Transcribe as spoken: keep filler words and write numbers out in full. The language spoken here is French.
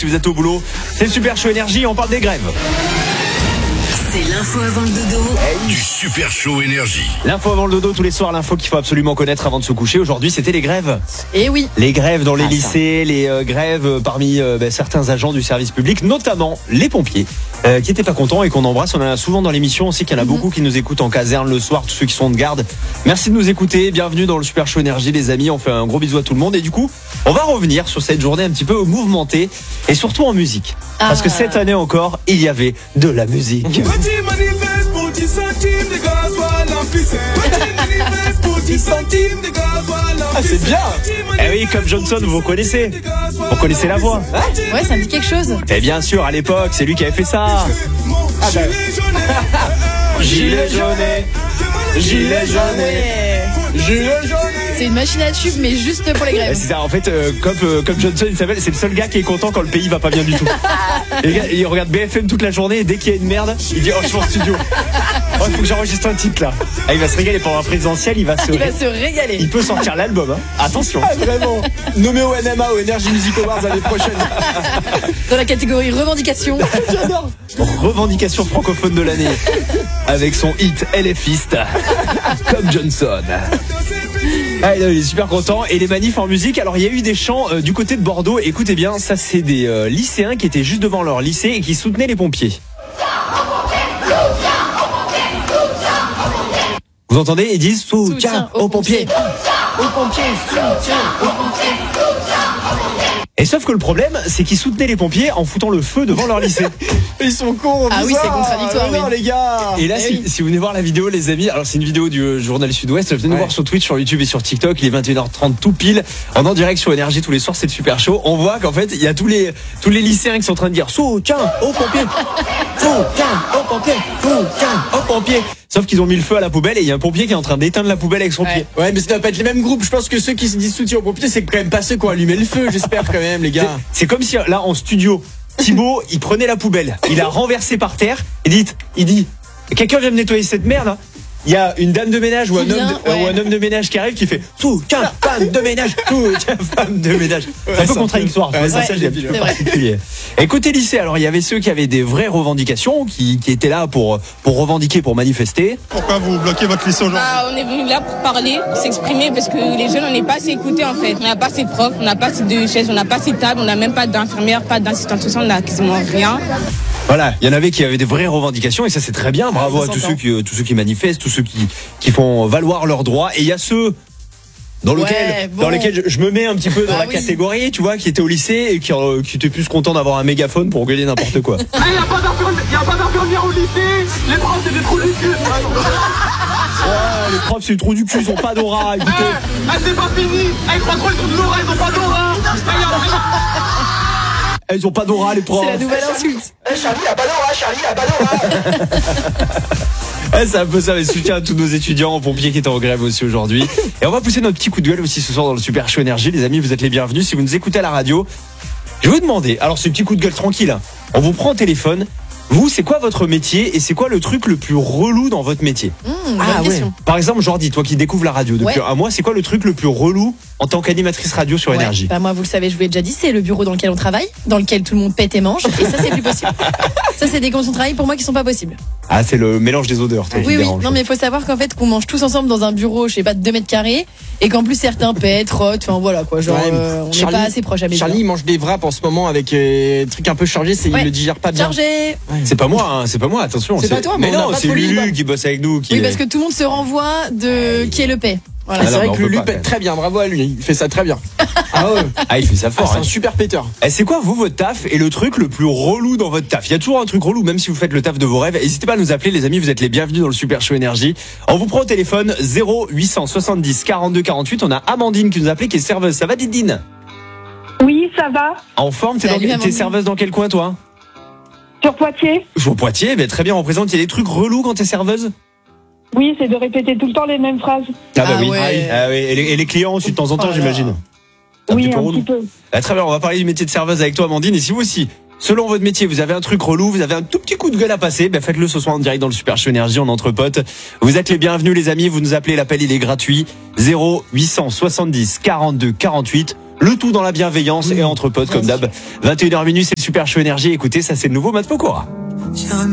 si vous êtes au boulot. C'est le Super Show Énergie, on parle des grèves. C'est l'info avant le dodo. Du Super Show Énergie. L'info avant le dodo, tous les soirs, l'info qu'il faut absolument connaître avant de se coucher. Aujourd'hui, c'était les grèves. Et oui. Les grèves dans les Ah, lycées, ça. les euh, grèves euh, parmi euh, bah, certains agents du service public, notamment les pompiers, euh, qui étaient pas contents et qu'on embrasse. On en a souvent dans l'émission. On sait qu'il y en a mm-hmm. beaucoup qui nous écoutent en caserne le soir, tous ceux qui sont de garde. Merci de nous écouter. Bienvenue dans le Super Show Énergie, les amis. On fait un gros bisou à tout le monde. Et du coup, on va revenir sur cette journée un petit peu mouvementée et surtout en musique. Ah. Parce que cette année encore, il y avait de la musique. Ah, c'est bien. Eh oui, comme Johnson, vous connaissez. Vous connaissez la voix. Hein? Ouais, ça me dit quelque chose. Et bien sûr, à l'époque, c'est lui qui avait fait ça. Ah bah. Gilet jaune, gilet jaune, gilet jaune. C'est une machine à tube, mais juste pour les grèves. C'est ça, en fait, euh, comme, euh, comme Johnson, il s'appelle, c'est le seul gars qui est content quand le pays va pas bien du tout. Et le gars, il regarde B F M toute la journée et dès qu'il y a une merde, il dit oh je suis en studio. Oh, il faut que j'enregistre un titre là. Ah, il va se régaler pendant un présidentiel, il va se, il va se régaler. Il peut sortir l'album, hein. Attention. Ah, vraiment. Nommé au N M A, au Energy Music Awards l'année prochaine. Dans la catégorie revendication. J'adore. Revendication francophone de l'année. Avec son hit Elefiste. Comme Johnson. Ah, il est super content. Et les manifs en musique, alors il y a eu des chants euh, du côté de Bordeaux. Écoutez bien, ça c'est des euh, lycéens qui étaient juste devant leur lycée et qui soutenaient les pompiers. Vous entendez? Ils disent soutien aux pompiers. Aux pompiers, soutien aux pompiers. Et sauf que le problème, c'est qu'ils soutenaient les pompiers en foutant le feu devant leur lycée. Ils sont cons. Ah oui, c'est contradictoire. Non, oui. les gars. Et là, eh si, oui. si vous venez voir la vidéo, les amis, alors c'est une vidéo du journal Sud-Ouest. Venez nous ouais. voir sur Twitch, sur YouTube et sur TikTok. Il est vingt et une heures trente tout pile. On est en direct sur Énergie tous les soirs, c'est le Super Show. On voit qu'en fait, il y a tous les tous les lycéens qui sont en train de dire soutien aux pompiers, soutien aux pompiers, soutien aux pompiers. Sauf qu'ils ont mis le feu à la poubelle et il y a un pompier qui est en train d'éteindre la poubelle avec son ouais. pied. Ouais, mais ça doit pas être les mêmes groupes. Je pense que ceux qui se disent soutien aux pompiers, c'est quand même pas ceux qui ont allumé le feu. J'espère quand même, les gars. C'est, c'est comme si là en studio, Thibaut, il prenait la poubelle, il a renversé par terre et dit, il dit, quelqu'un vient me nettoyer cette merde. Hein. Il y a une dame de ménage ou un, vient, homme de, ouais. ou un homme de ménage qui arrive qui fait soutien femme de ménage, soutien femme de ménage. C'est Ouais, un peu c'est contradictoire. Un peu, ça, ouais, ça, c'est j'ai un c'est petit peu vrai. particulier. Et côté lycée, alors il y avait ceux qui avaient des vraies revendications, qui, qui étaient là pour pour revendiquer, pour manifester. Pourquoi vous bloquez votre lycée aujourd'hui? Bah, on est venu là pour parler, pour s'exprimer, parce que les jeunes, on n'est pas assez écoutés en fait. On n'a pas assez de profs, on n'a pas assez de chaises, on n'a pas assez de tables, on n'a même pas d'infirmières, pas d'assistante sociale, on n'a quasiment rien. Voilà, il y en avait qui avaient des vraies revendications et ça c'est très bien. Bravo ouais, à tous s'entend. ceux qui euh, tous ceux qui manifestent, tous ceux qui qui font valoir leurs droits. Et il y a ceux dans lequel ouais, bon. dans lesquels je, je me mets un petit peu dans bah la oui. catégorie, tu vois, qui étaient au lycée et qui euh, qui étaient plus contents d'avoir un mégaphone pour gueuler n'importe quoi. Il n'y a pas d'infirmière au lycée. Les profs, c'est des trous du cul. Ouais, les profs c'est le trou du cul, ils ont pas d'aura, écoutez. Ah, c'est pas fini. Ils croient trop, ils ont de l'aura, ils ont pas d'aura. Ils ont pas d'aura les profs. C'est la nouvelle insulte. Eh, Charlie, a pas d'aura, Charlie, a pas d'aura. Ouais, c'est un peu ça, les soutiens à tous nos étudiants, aux pompiers qui étaient en grève aussi aujourd'hui. Et on va pousser notre petit coup de gueule aussi ce soir dans le Super Show Énergie. Les amis, vous êtes les bienvenus. Si vous nous écoutez à la radio, je vais vous demander, alors c'est un petit coup de gueule tranquille, hein. On vous prend au téléphone. Vous, c'est quoi votre métier et c'est quoi le truc le plus relou dans votre métier? Mmh, bonne question. Par exemple, Jordi, toi qui découvres la radio depuis Ouais. un mois, c'est quoi le truc le plus relou en tant qu'animatrice radio sur Ouais. Énergie? Bah moi, vous le savez, je vous l'ai déjà dit, c'est le bureau dans lequel on travaille, dans lequel tout le monde pète et mange, et ça, c'est plus possible. Ça, c'est des conditions de travail pour moi qui sont pas possibles. Ah, c'est le mélange des odeurs, toi, qui Oui, oui. dérange. Non, mais il faut savoir qu'en fait, qu'on mange tous ensemble dans un bureau, je sais pas, de deux mètres carrés, et qu'en plus certains pètent, rotent, enfin voilà quoi. Genre, Ouais, euh, on n'est Charlie- pas assez proche à mes Charlie il mange des wraps en ce moment avec euh, des trucs un peu chargés, c'est, Ouais. il le digère pas bien. Chargé. C'est pas moi, hein, c'est pas moi, attention. C'est pas toi, mais mais on non, n'a pas c'est trop Lulu libre. qui bosse avec nous. Qui Oui, est- parce que tout le monde se renvoie de qui est le paix. Voilà. Ah, Ah c'est non, vrai mais que on Lulu peut pas, pète quand très bien, bravo à lui, il fait ça très bien. Ah ouais, Ah, il fait ça ah, fort. c'est hein. un super péteur. Eh, c'est quoi, vous, votre taf et le truc le plus relou dans votre taf? Il y a toujours un truc relou, même si vous faites le taf de vos rêves. N'hésitez pas à nous appeler, les amis, vous êtes les bienvenus dans le Super Show Énergie. On vous prend au téléphone zéro huit cent soixante-dix quarante-deux quarante-huit. On a Amandine qui nous a appelé, qui est serveuse. Ça va, Didine? Oui, ça va. En forme, t'es, dans, Salut, t'es Amandine. serveuse dans quel coin, toi? Sur Poitiers. Je suis au Poitiers, mais très bien représente. Il y a des trucs relous quand t'es serveuse? Oui, c'est de répéter tout le temps les mêmes phrases. Ah bah Ah oui. ouais. Ah oui. Et, les, et les clients aussi de temps en temps, Oh là j'imagine. là. Un Oui, petit peu un relou. petit peu. Ah, très bien, on va parler du métier de serveuse avec toi, Amandine. Et si vous aussi, selon votre métier, vous avez un truc relou, vous avez un tout petit coup de gueule à passer, ben faites-le ce soir en direct dans le Super Show Énergie, en entre potes. Vous êtes les bienvenus, les amis. Vous nous appelez, l'appel il est gratuit. zéro huit cent soixante-dix quarante-deux quarante-huit. Le tout dans la bienveillance et entre potes comme d'hab. vingt et une heures minuit, c'est le Super Show Énergie. Écoutez, ça c'est le nouveau Matt Pokora.